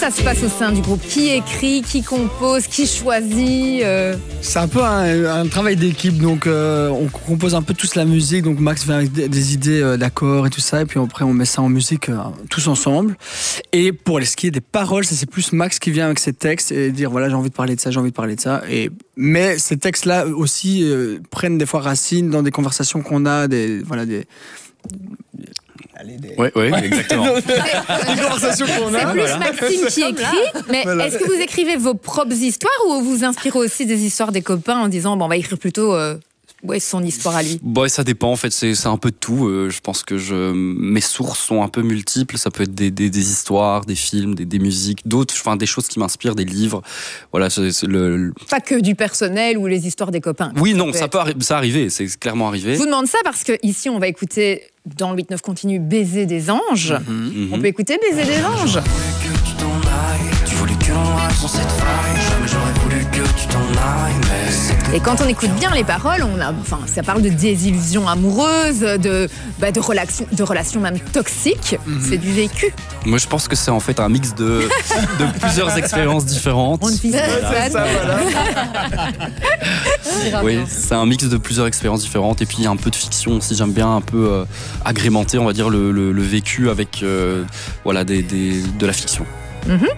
ça se passe au sein du groupe? Qui écrit, qui compose, qui choisit C'est un peu un travail d'équipe, donc on compose un peu tous la musique, donc Max vient avec des idées d'accords et tout ça, et puis après on met ça en musique tous ensemble. Et pour ce qui est des paroles, c'est plus Max qui vient avec ses textes et dire voilà, j'ai envie de parler de ça, j'ai envie de parler de ça. Mais ces textes-là aussi prennent des fois racine dans des conversations qu'on a, Oui, exactement. Des conversations qu'on a. C'est plus Maxime qui écrit, mais est-ce que vous écrivez vos propres histoires ou vous inspirez aussi des histoires des copains en disant bon, on va écrire plutôt son histoire à lui? Ça dépend en fait, c'est un peu de tout. Je pense que mes sources sont un peu multiples. Ça peut être des histoires, des films, des musiques, d'autres, des choses qui m'inspirent, des livres. Voilà, Pas que du personnel ou les histoires des copains. Oui, non, ça arriver, c'est clairement arrivé. Je vous demande ça parce que ici on va écouter dans le 8-9 continu Baiser des anges. On peut écouter Baiser des anges. Et quand on écoute bien les paroles, ça parle de désillusion amoureuse, de relations même toxiques. C'est du vécu. Moi, je pense que c'est en fait un mix de plusieurs expériences différentes. Oui, c'est un mix de plusieurs expériences différentes et puis un peu de fiction aussi. J'aime bien un peu agrémenter, on va dire, le vécu avec de la fiction.